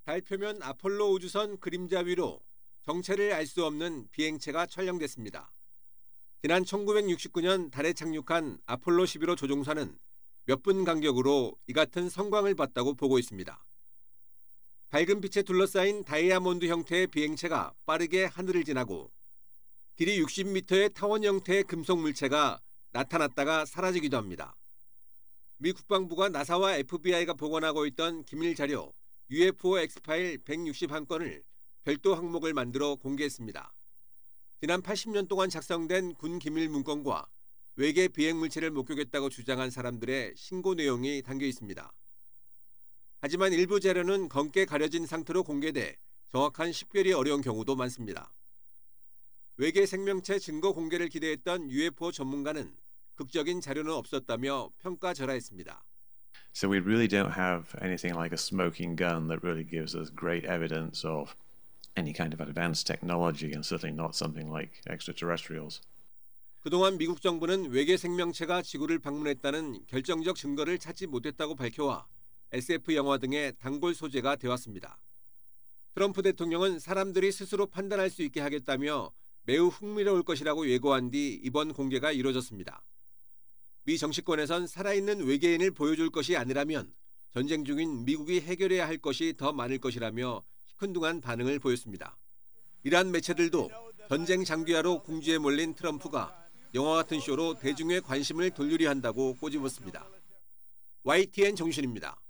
달 표면 아폴로 우주선 그림자 위로 정체를 알 수 없는 비행체가 촬영됐습니다. 지난 1969년 달에 착륙한 아폴로 11호 조종사는 몇 분 간격으로 이 같은 성광을 봤다고 보고 있습니다. 밝은 빛에 둘러싸인 다이아몬드 형태의 비행체가 빠르게 하늘을 지나고 길이 60m의 타원 형태의 금속 물체가 나타났다가 사라지기도 합니다. 미 국방부가 나사와 FBI가 보관하고 있던 기밀 자료 UFO X파일 161건을 별도 항목을 만들어 공개했습니다. 지난 80년 동안 작성된 군 기밀 문건과 외계 비행 물체를 목격했다고 주장한 사람들의 신고 내용이 담겨 있습니다. 하지만 일부 자료는 검게 가려진 상태로 공개돼 정확한 식별이 어려운 경우도 많습니다. 외계 생명체 증거 공개를 기대했던 UFO 전문가는 극적인 자료는 없었다며 평가절하했습니다. So we really don't have anything like a smoking gun that really gives us great evidence of any kind of advanced technology and certainly not something like extraterrestrials. 그동안 미국 정부는 외계 생명체가 지구를 방문했다는 결정적 증거를 찾지 못했다고 밝혀와 SF 영화 등의 단골 소재가 되었습니다. 트럼프 대통령은 사람들이 스스로 판단할 수 있게 하겠다며 매우 흥미로울 것이라고 예고한 뒤 이번 공개가 이루어졌습니다. 미 정치권에선 살아있는 외계인을 보여줄 것이 아니라면 전쟁 중인 미국이 해결해야 할 것이 더 많을 것이라며 시큰둥한 반응을 보였습니다. 이란 매체들도 전쟁 장기화로 궁지에 몰린 트럼프가 영화 같은 쇼로 대중의 관심을 돌리려 한다고 꼬집었습니다. YTN 정신입니다.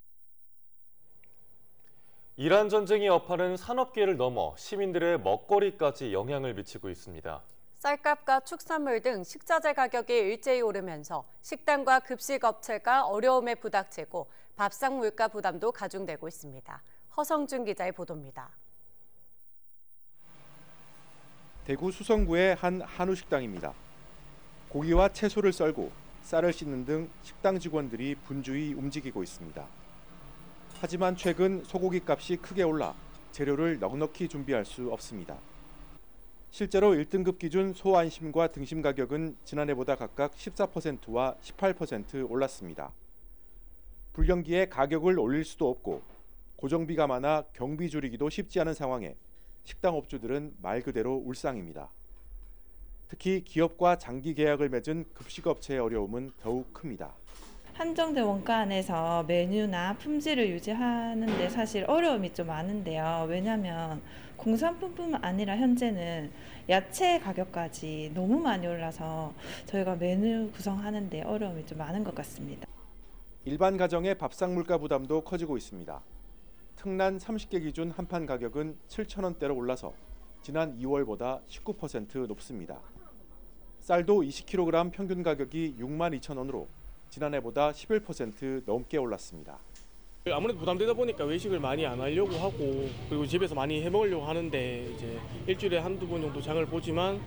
이란 전쟁이 여파는 산업계를 넘어 시민들의 먹거리까지 영향을 미치고 있습니다. 쌀값과 축산물 등 식자재 가격이 일제히 오르면서 식당과 급식업체가 어려움에 부닥치고 밥상 물가 부담도 가중되고 있습니다. 허성준 기자의 보도입니다. 대구 수성구의 한 한우 식당입니다. 고기와 채소를 썰고 쌀을 씻는 등 식당 직원들이 분주히 움직이고 있습니다. 하지만 최근 소고기 값이 크게 올라 재료를 넉넉히 준비할 수 없습니다. 실제로 1등급 기준 소 안심과 등심 가격은 지난해보다 각각 14%와 18% 올랐습니다. 불경기에 가격을 올릴 수도 없고 고정비가 많아 경비 줄이기도 쉽지 않은 상황에 식당 업주들은 말 그대로 울상입니다. 특히 기업과 장기 계약을 맺은 급식업체의 어려움은 더욱 큽니다. 한정된 원가 안에서 메뉴나 품질을 유지하는 데 사실 어려움이 좀 많은데요. 왜냐하면 공산품뿐만 아니라 현재는 야채 가격까지 너무 많이 올라서 저희가 메뉴 구성하는 데 어려움이 좀 많은 것 같습니다. 일반 가정의 밥상 물가 부담도 커지고 있습니다. 특란 30개 기준 한 판 가격은 7,000원대로 올라서 지난 2월보다 19% 높습니다. 쌀도 20kg 평균 가격이 62,000원으로 지난해보다 11% 넘게 올랐습니다. 아무래도 부담되다 보니까 외식을 많이 안 하려고 하고 그리고 집에서 많이 해 먹으려고 하는데 이제 일주일에 한두 번 정도 장을 보지만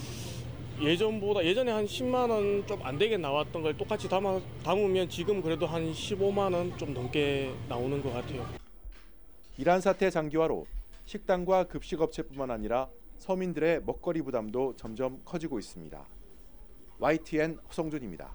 예전에 한 10만 원 좀 안 되게 나왔던 걸 똑같이 담으면 지금 그래도 한 15만 원 좀 넘게 나오는 것 같아요. 이란 사태 장기화로 식당과 급식업체뿐만 아니라 서민들의 먹거리 부담도 점점 커지고 있습니다. YTN 허성준입니다.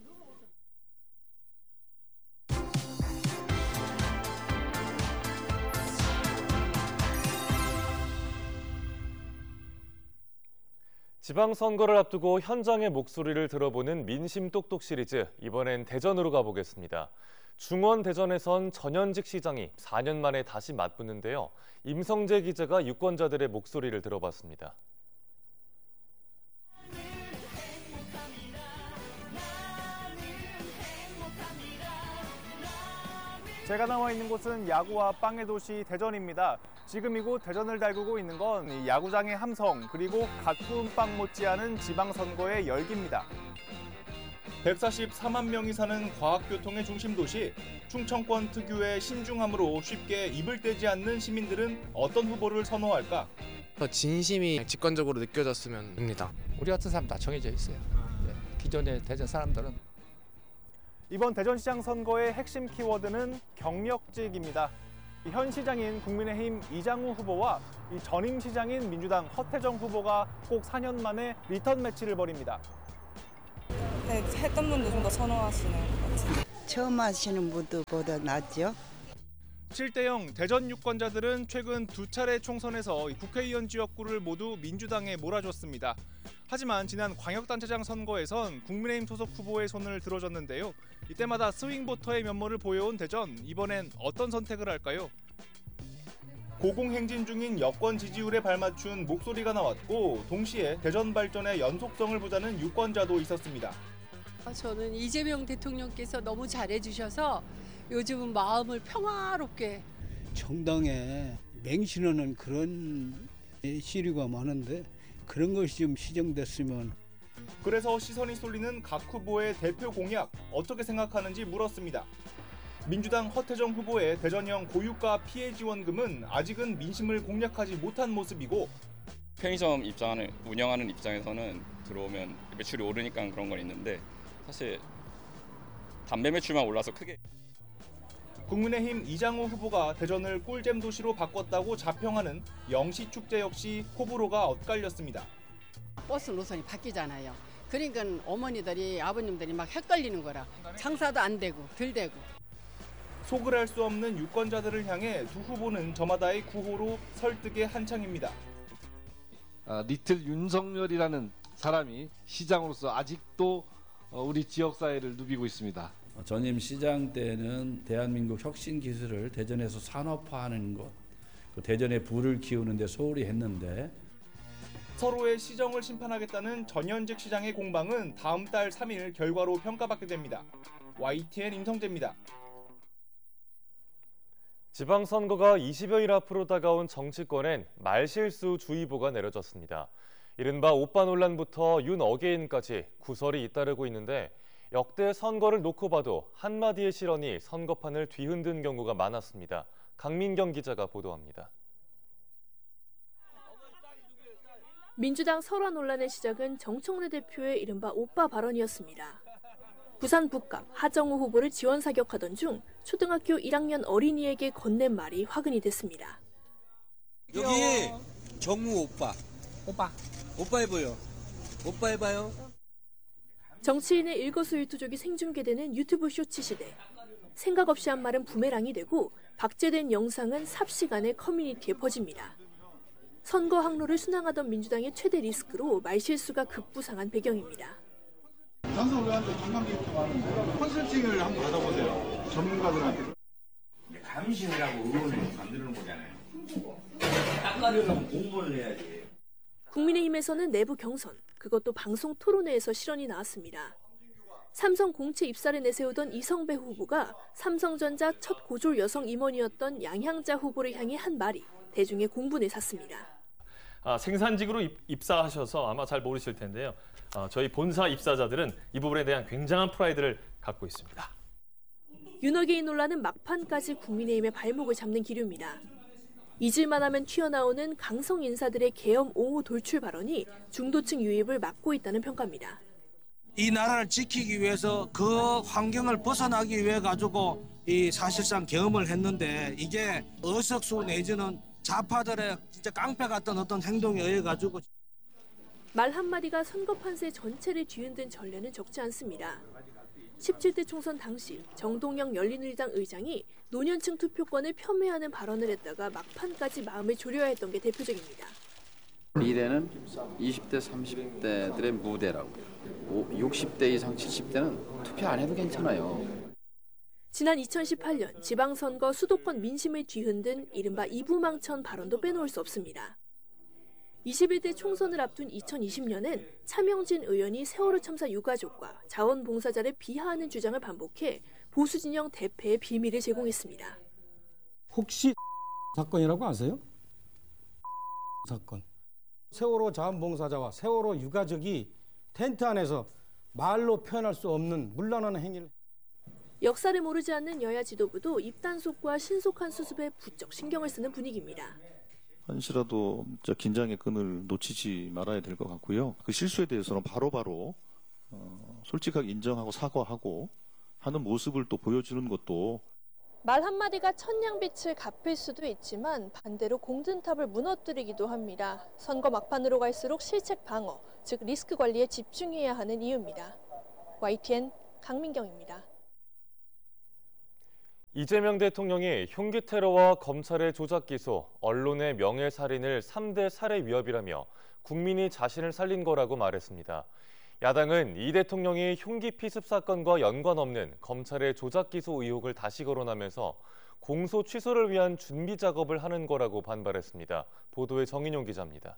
지방선거를 앞두고 현장의 목소리를 들어보는 민심 똑똑 시리즈, 이번엔 대전으로 가보겠습니다. 중원 대전에선 전현직 시장이 4년 만에 다시 맞붙는데요. 임성재 기자가 유권자들의 목소리를 들어봤습니다. 제가 나와 있는 곳은 야구와 빵의 도시 대전입니다. 지금 이곳 대전을 달구고 있는 건 야구장의 함성, 그리고 갓 구운 빵 못지않은 지방선거의 열기입니다. 144만 명이 사는 과학교통의 중심 도시, 충청권 특유의 신중함으로 쉽게 입을 떼지 않는 시민들은 어떤 후보를 선호할까? 더 진심이 직관적으로 느껴졌으면 합니다. 우리 같은 사람 다 정해져 있어요. 기존의 대전 사람들은. 이번 대전시장 선거의 핵심 키워드는 경력직입니다. 현 시장인 국민의힘 이장우 후보와 이 전임 시장인 민주당 허태정 후보가 꼭 4년 만에 리턴 매치를 벌입니다. 네, 했던 분도 좀 더 선호하시는 것 같아요. 처음 하시는 분들보다 낫죠. 17대형 대전 유권자들은 최근 두 차례 총선에서 국회의원 지역구를 모두 민주당에 몰아줬습니다. 하지만 지난 광역단체장 선거에선 국민의힘 소속 후보의 손을 들어줬는데요. 이때마다 스윙보터의 면모를 보여온 대전, 이번엔 어떤 선택을 할까요? 고공행진 중인 여권 지지율에 발맞춘 목소리가 나왔고 동시에 대전 발전의 연속성을 보자는 유권자도 있었습니다. 저는 이재명 대통령께서 너무 잘해주셔서 요즘은 마음을 평화롭게. 정당에 맹신하는 그런 시류가 많은데 그런 것이 좀 시정됐으면. 그래서 시선이 쏠리는 각 후보의 대표 공약 어떻게 생각하는지 물었습니다. 민주당 허태정 후보의 대전형 고유가 피해 지원금은 아직은 민심을 공략하지 못한 모습이고, 편의점 운영하는 입장에서는 들어오면 매출이 오르니까 그런 건 있는데 사실 담배 매출만 올라서 크게. 국민의힘 이장우 후보가 대전을 꿀잼 도시로 바꿨다고 자평하는 영시축제 역시 호불호가 엇갈렸습니다. 버스 노선이 바뀌잖아요. 그러니까 어머니들이 아버님들이 막 헷갈리는 거라. 장사도 안 되고 덜 되고. 속을 알 수 없는 유권자들을 향해 두 후보는 저마다의 구호로 설득에 한창입니다. 리틀 윤석열이라는 사람이 시장으로서 아직도 우리 지역사회를 누비고 있습니다. 전임 시장 때는 대한민국 혁신 기술을 대전에서 산업화하는 것, 대전에 불을 키우는 데 소홀히 했는데, 서로의 시정을 심판하겠다는 전현직 시장의 공방은 다음 달 3일 결과로 평가받게 됩니다. YTN 임성재입니다. 지방선거가 20여일 앞으로 다가온 정치권엔 말실수 주의보가 내려졌습니다. 이른바 오빠 논란부터 윤 어게인까지 구설이 잇따르고 있는데, 역대 선거를 놓고 봐도 한마디의 실언이 선거판을 뒤흔든 경우가 많았습니다. 강민경 기자가 보도합니다. 민주당 설화 논란의 시작은 정청래 대표의 이른바 오빠 발언이었습니다. 부산 북감 하정우 후보를 지원 사격하던 중 초등학교 1학년 어린이에게 건넨 말이 화근이 됐습니다. 여기 정우 오빠 해봐요. 오빠 해봐요. 정치인의 일거수일투족이 생중계되는 유튜브 쇼츠 시대. 생각 없이 한 말은 부메랑이 되고 박제된 영상은 삽시간에 커뮤니티에 퍼집니다. 선거 항로를 순항하던 민주당의 최대 리스크로 말실수가 급부상한 배경입니다. 당선 의원들 관광객도 많은데 컨설팅을 한번 받아보세요. 전문가들한테. 감신이라고 의원을 만드는 거잖아요. 닦아내려면 공부를 해야지. 국민의힘에서는 내부 경선, 그것도 방송 토론회에서 실언이 나왔습니다. 삼성 공채 입사를 내세우던 이성배 후보가 삼성전자 첫 고졸 여성 임원이었던 양향자 후보를 향해 한 말이 대중의 공분을 샀습니다. 생산직으로 입사하셔서 아마 잘 모르실 텐데요. 저희 본사 입사자들은 이 부분에 대한 굉장한 프라이드를 갖고 있습니다. 윤어게인 논란은 막판까지 국민의힘의 발목을 잡는 기류입니다. 잊을만 하면 튀어나오는 강성 인사들의 계엄 옹호 돌출 발언이 중도층 유입을 막고 있다는 평가입니다. 이 나라를 지키기 위해서 그 환경을 벗어나기 위해 가지고 이 사실상 계엄을 했는데, 이게 어석수 내지는 좌파들의 진짜 깡패 같은 어떤 행동에 의해 가지고. 말 한마디가 선거 판세 전체를 뒤흔든 전례는 적지 않습니다. 17대 총선 당시 정동영 열린우리당 의장이 노년층 투표권을 폄훼하는 발언을 했다가 막판까지 마음을 졸여야 했던 게 대표적입니다. 미래는 20대, 30대들의 무대라고. 60대 이상 70대는 투표 안 해도 괜찮아요. 지난 2018년 지방선거 수도권 민심을 뒤흔든 이른바 이부망천 발언도 빼놓을 수 없습니다. 21대 총선을 앞둔 2020년엔 차명진 의원이 세월호 참사 유가족과 자원봉사자를 비하하는 주장을 반복해 보수진영 대패의 비밀을 제공했습니다. 혹시 사건이라고 아세요? 사건. 세월호 자원봉사자와 세월호 유가족이 텐트 안에서 말로 표현할 수 없는 문란한 행위를. 역사를 모르지 않는 여야 지도부도 입단속과 신속한 수습에 부쩍 신경을 쓰는 분위기입니다. 한시라도 긴장의 끈을 놓치지 말아야 될 것 같고요. 그 실수에 대해서는 바로바로 솔직하게 인정하고 사과하고 하는 모습을 또 보여주는 것도. 말 한마디가 천냥빛을 갚을 수도 있지만 반대로 공든탑을 무너뜨리기도 합니다. 선거 막판으로 갈수록 실책 방어, 즉 리스크 관리에 집중해야 하는 이유입니다. YTN 강민경입니다. 이재명 대통령이 흉기 테러와 검찰의 조작 기소, 언론의 명예살인을 3대 살해 위협이라며 국민이 자신을 살린 거라고 말했습니다. 야당은 이 대통령이 흉기 피습 사건과 연관 없는 검찰의 조작 기소 의혹을 다시 거론하면서 공소 취소를 위한 준비 작업을 하는 거라고 반발했습니다. 보도에 정인용 기자입니다.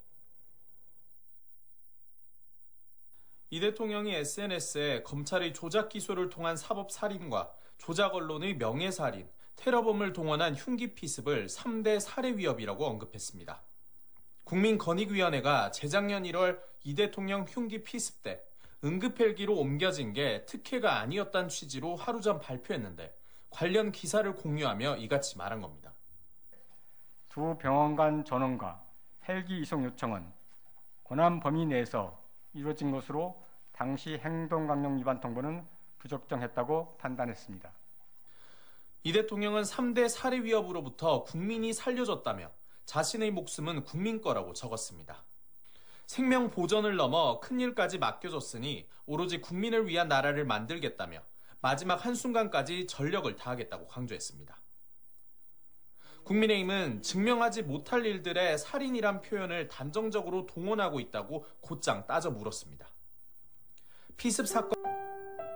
이 대통령이 SNS에 검찰의 조작 기소를 통한 사법 살인과 조작 언론의 명예살인, 테러범을 동원한 흉기 피습을 3대 살해 위협이라고 언급했습니다. 국민권익위원회가 재작년 1월 이 대통령 흉기 피습 때 응급헬기로 옮겨진 게 특혜가 아니었다는 취지로 하루 전 발표했는데 관련 기사를 공유하며 이같이 말한 겁니다. 두 병원 간 전원과 헬기 이송 요청은 권한 범위 내에서 이루어진 것으로 당시 행동강령 위반 통보는 부적정했다고 판단했습니다. 이 대통령은 3대 살해 위협으로부터 국민이 살려줬다며 자신의 목숨은 국민 거라고 적었습니다. 생명 보전을 넘어 큰일까지 맡겨줬으니 오로지 국민을 위한 나라를 만들겠다며 마지막 한순간까지 전력을 다하겠다고 강조했습니다. 국민의힘은 증명하지 못할 일들의 살인이란 표현을 단정적으로 동원하고 있다고 곧장 따져 물었습니다. 피습 사건